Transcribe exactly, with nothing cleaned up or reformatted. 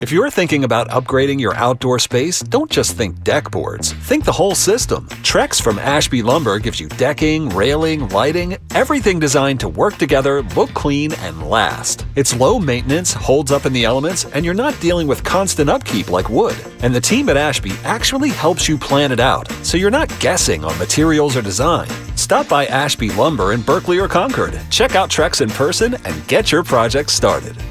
If you're thinking about upgrading your outdoor space, don't just think deck boards. Think the whole system. Trex from Ashby Lumber gives you decking, railing, lighting, everything designed to work together, look clean, and last. It's low maintenance, holds up in the elements, and you're not dealing with constant upkeep like wood. And the team at Ashby actually helps you plan it out, so you're not guessing on materials or design. Stop by Ashby Lumber in Berkeley or Concord. Check out Trex in person and get your project started.